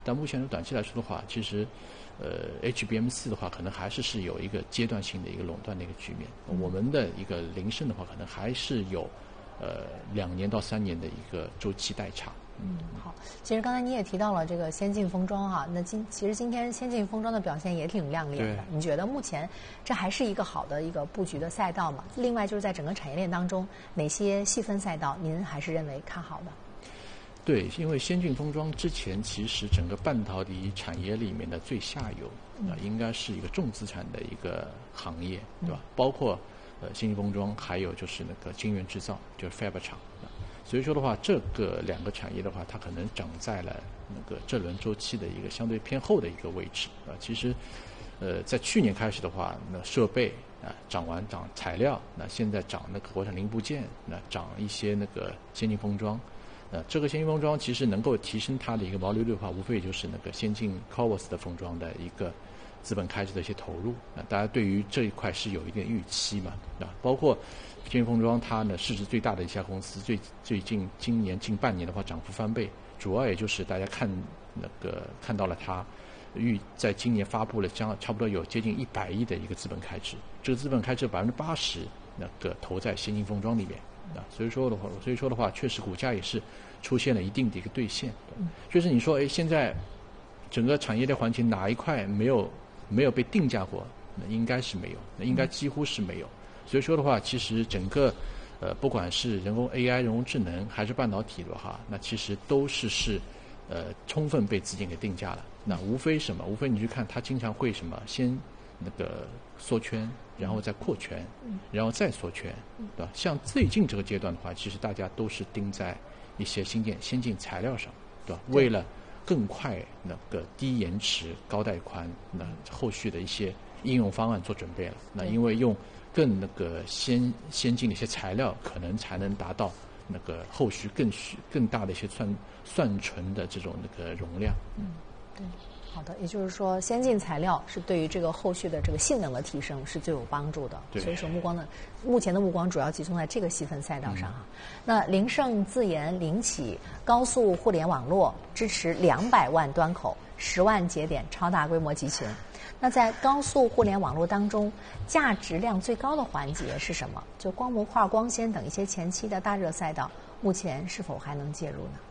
但目前的短期来说的话，其实HBM4的话，可能还是有一个阶段性的一个垄断的一个局面。我们的一个铃声的话，可能还是有2年到3年的一个周期待差。 好，其实刚才你也提到了这个先进封装哈，那其实今天先进封装的表现也挺亮眼的。你觉得目前这还是一个好的一个布局的赛道吗？另外就是在整个产业链当中，哪些细分赛道您还是认为看好的？ 对，因为先进封装之前其实整个半导体产业里面的最下游应该是一个重资产的一个行业，对吧？包括先进封装，还有就是那个晶圆制造，就是 Fab 厂。所以说的话，这个2个产业的话，它可能涨在了那个这轮周期的一个相对偏后的一个位置其实在去年开始的话，那设备涨材料，那现在涨那个国产零部件，那涨一些那个先进封装。这个先进封装其实能够提升它的一个毛利率的话，无非也就是那个先进 CoWoS 的封装的一个资本开支的一些投入。大家对于这一块是有一定预期嘛？包括先进封装，它呢市值最大的一家公司，最近今年近半年的话涨幅翻倍，主要也就是大家看到了它在今年发布了差不多有接近100亿的一个资本开支，这个资本开支80%投在先进封装里面。所以说的话，确实股价也是出现了一定的一个兑现。就是你说，现在整个产业链环境哪一块没有被定价过？那应该是没有，那应该几乎是没有。所以说的话，其实整个不管是人工 AI、人工智能还是半导体的话，那其实都是充分被资金给定价了。那无非你去看它经常会先那个缩圈，然后再扩圈，然后再缩圈，对吧？像最近这个阶段的话，其实大家都是盯在一些先进材料上，对吧？为了更快那个低延迟、高带宽，那后续的一些应用方案做准备了。那因为用更那个先进的一些材料，可能才能达到那个后续更大的一些算存的这种那个容量。 对。好的，也就是说，先进材料是对于这个后续的这个性能的提升是最有帮助的。所以说，目前的目光主要集中在这个细分赛道上那铃声自研零起高速互联网络，支持200万端口、10万节点超大规模集群。那在高速互联网络当中，价值量最高的环节是什么？就光模块、光纤等一些前期的大热赛道，目前是否还能介入呢？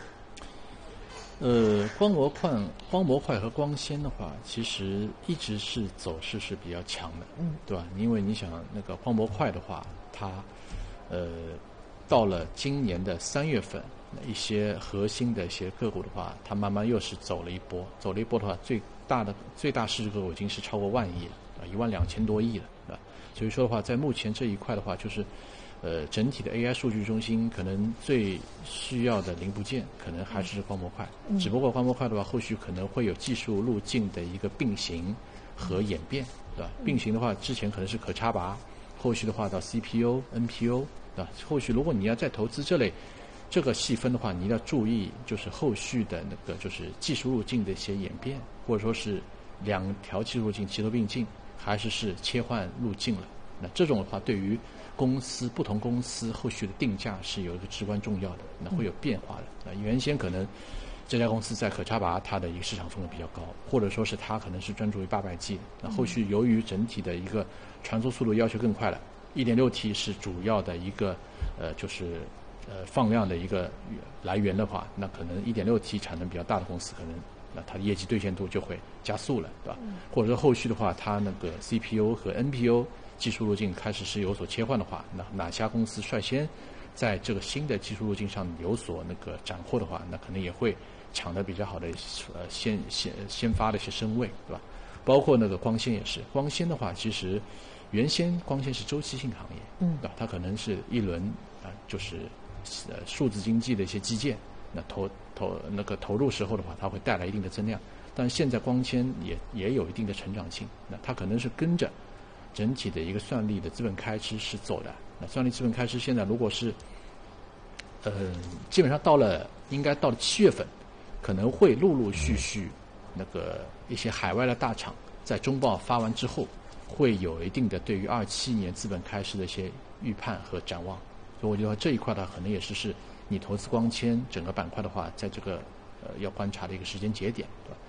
光模块和光纤的话，其实一直是走势是比较强的，对吧？因为你想那个光模块的话，它到了今年的3月份，一些核心的一些个股的话，它慢慢又是走了一波的话，最大市值个股已经是超过1万亿了，12000多亿了，对吧？所以说的话，在目前这一块的话，就是整体的 AI 数据中心可能最需要的零部件可能还是光模块，只不过光模块的话，后续可能会有技术路径的一个并行和演变，对吧？并行的话，之前可能是可插拔，后续的话到 CPU、NPU， 对吧？后续如果你要再投资这个细分的话，你要注意就是后续的那个就是技术路径的一些演变，或者说是2条技术路径齐头并进，还是切换路径了。那这种的话，对于不同公司后续的定价是有一个至关重要的，那会有变化的。原先可能这家公司在可插拔它的一个市场份额比较高，或者说是它可能是专注于800G，那后续由于整体的一个传输速度要求更快了，1.6T 是主要的一个就是放量的一个来源的话，那可能 1.6T 产能比较大的公司可能那它的业绩兑现度就会加速了，对吧？或者说后续的话，它那个 CPU 和 NPU 技术路径开始是有所切换的话，那哪家公司率先在这个新的技术路径上有所那个斩获的话，那可能也会抢得比较好的先发的一些身位，对吧？包括那个光纤也是，光纤的话，其实原先光纤是周期性行业，对吧？它可能是一轮就是数字经济的一些基建，那投入时候的话，它会带来一定的增量，但是现在光纤也有一定的成长性，那它可能是跟着整体的一个算力的资本开支是走的。那算力资本开支现在如果是基本上应该到了7月份，可能会陆陆续续那个一些海外的大厂在中报发完之后，会有一定的对于27年资本开支的一些预判和展望。所以我觉得这一块的话，可能也是你投资光纤整个板块的话，在这个要观察的一个时间节点，对吧？